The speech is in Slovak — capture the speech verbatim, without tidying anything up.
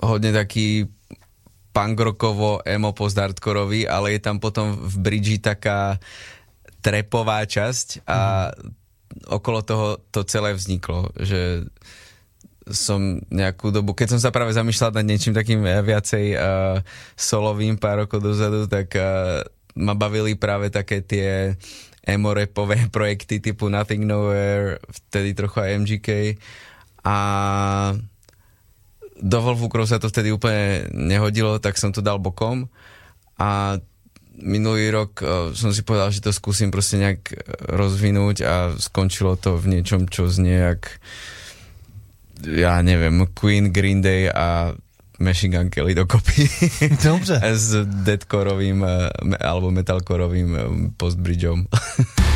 hodne taký punkrockovo, emo post-hardcorový, ale je tam potom v bridži taká trapová časť a mm. okolo toho to celé vzniklo, že som nejakú dobu, keď som sa práve zamýšľal nad niečím takým viacej uh, solovým pár rokov dozadu, tak uh, ma bavili práve také tie emo-rapové projekty typu Nothing Nowhere, vtedy trochu aj em gé ká a do Wolfcrow sa to vtedy úplne nehodilo, tak som to dal bokom a minulý rok uh, som si povedal, že to skúsim proste nejak rozvinúť a skončilo to v niečom, čo znie jak ja neviem, Queen, Green Day a Machine Gun Kelly dokopy. Dobře. S deathcoreovým uh, alebo metalcoreovým um, postbridgeom.